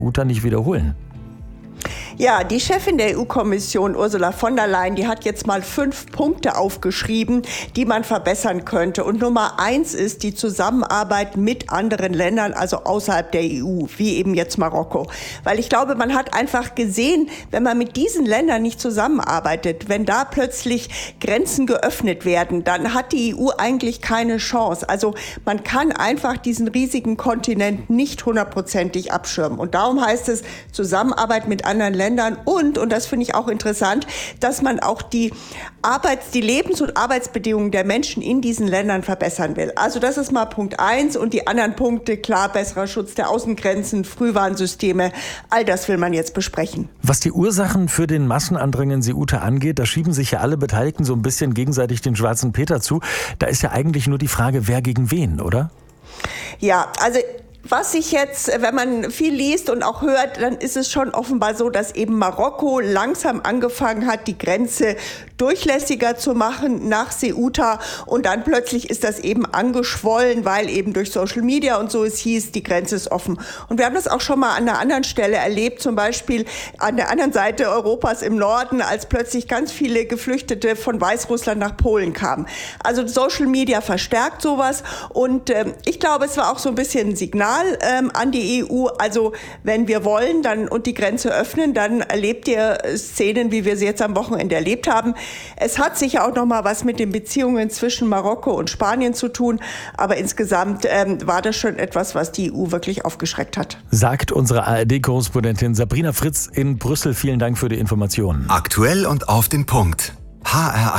Uta nicht wiederholen? Ja, die Chefin der EU-Kommission, Ursula von der Leyen, die hat jetzt mal 5 Punkte aufgeschrieben, die man verbessern könnte. Und Nummer 1 ist die Zusammenarbeit mit anderen Ländern, also außerhalb der EU, wie eben jetzt Marokko. Weil ich glaube, man hat einfach gesehen, wenn man mit diesen Ländern nicht zusammenarbeitet, wenn da plötzlich Grenzen geöffnet werden, dann hat die EU eigentlich keine Chance. Also man kann einfach diesen riesigen Kontinent nicht 100%ig abschirmen. Und darum heißt es Zusammenarbeit mit anderen Ländern und das finde ich auch interessant, dass man auch die Lebens- und Arbeitsbedingungen der Menschen in diesen Ländern verbessern will. Also das ist mal Punkt 1 und die anderen Punkte, klar, besserer Schutz der Außengrenzen, Frühwarnsysteme, all das will man jetzt besprechen. Was die Ursachen für den Massenandrang in Ceuta angeht, da schieben sich ja alle Beteiligten so ein bisschen gegenseitig den schwarzen Peter zu. Da ist ja eigentlich nur die Frage, wer gegen wen, oder? Ja, also was sich jetzt, wenn man viel liest und auch hört, dann ist es schon offenbar so, dass eben Marokko langsam angefangen hat, die Grenze durchlässiger zu machen nach Ceuta und dann plötzlich ist das eben angeschwollen, weil eben durch Social Media und so es hieß, die Grenze ist offen. Und wir haben das auch schon mal an einer anderen Stelle erlebt, zum Beispiel an der anderen Seite Europas im Norden, als plötzlich ganz viele Geflüchtete von Weißrussland nach Polen kamen. Also Social Media verstärkt sowas und ich glaube, es war auch so ein bisschen ein Signal an die EU, also wenn wir wollen dann und die Grenze öffnen, dann erlebt ihr Szenen, wie wir sie jetzt am Wochenende erlebt haben. Es hat sicher auch noch mal was mit den Beziehungen zwischen Marokko und Spanien zu tun, aber insgesamt war das schon etwas, was die EU wirklich aufgeschreckt hat. Sagt unsere ARD-Korrespondentin Sabrina Fritz in Brüssel. Vielen Dank für die Informationen. Aktuell und auf den Punkt. HR1